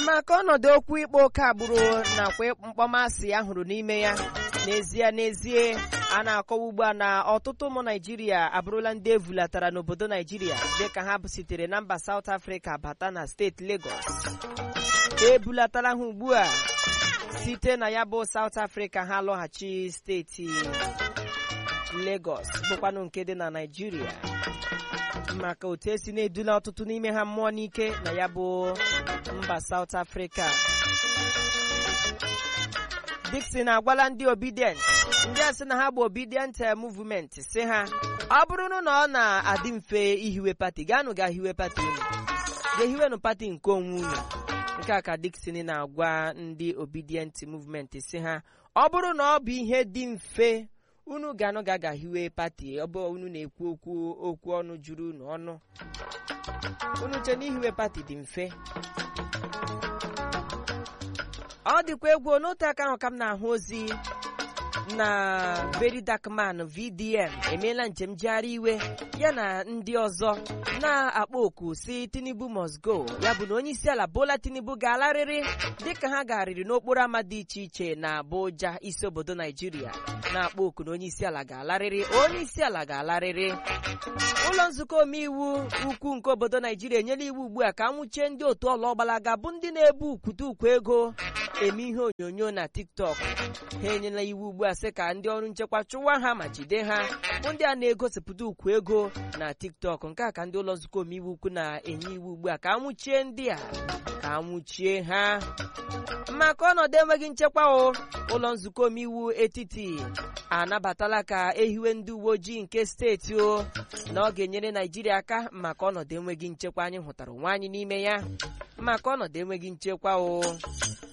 maka ọnọdụ okwu ịkpa oke agbụrụ nakwa mkpọmasị ya hụrụ n'ime ya. N'ezie a na-akọwa ugbu a na ọtụtụ ụmụ Naịjirịa abụrụla ndị evulatara n'obodo Naịjirịa dịka ha sitere na mba South Africa bata na steeti Lagos. Ebulatara ha ugbu a site na ya bụ South Africa ha lọghachi steeti Lagos bụkwanụ nke dị na Naịjirịa maka otu esi na-edula ọtụtụ n'ime ha mmụọ n'ike na ya bụ mba South Africa. Dixon agwala ndị obedient ndị a sị na ha bụ obedient movement sị ha ọ bụrụ na ọ na-adị mfe ihiwe pati gaanụ ga-ehiwe pati unu ga-ehiwenụ pati nke onwe unu. Nke a ka Dixon na-agwa ndị obedient movement sị ha ọ bụrụ na ọ bụ ihe dị mfe unu ga-anụ ga-hiwe pati. Ọ bụ unu na-ekwu okwu ọnụ juru unu ọnụ unu che na ihiwe pati dị mfe. Ọ dịkwa egwu n'otu aka ahụ ka m na-ahụ ozi na Very Dark Man VDM emeela njem njegharị iwe ya na ndị ọzọ na-akpọ oku si Tinubu must go. Ya bụ na onye isi ala Bola Tinubu ga-alarịrị dịka ha garịrị n'okporo ama dị iche iche na Abuja isi obodo Naijiria na-akpọ oku na onye isi ala ga-alarịrị. Ụlọ nzukọ omeiwu ukwu nke obodo Naijiria enyela iwu ugbu a ka nwụchie ndị otu ọlọgbalaga bụ ndị na-ebu ukwu ego eme ihe onyonyo na TikTok. Ha enyela iwu ugbu a sị ka ndị ọrụ nchekwa chụwa ha ma jide ha bụ ndị a na-egosipụta ukwu ego na TikTok. Nke a ka ndị ụlọ nzukọ omeiwu ukwu na-enye iwu ugbu a ka nwụchie ndị a ka nwụchie ha maka ọnọdụ enweghị nchekwa. Ụlọ nzukọ omeiwu etiti anabatala ka ehiwe ndị uwe ojii nke steeti na ọ ga-enyere Naijiria aka maka ọnọdụ enweghị nchekwa anyị hụtara onwe anyị n'ime ya maka ọnọdụ enweghị nchekwa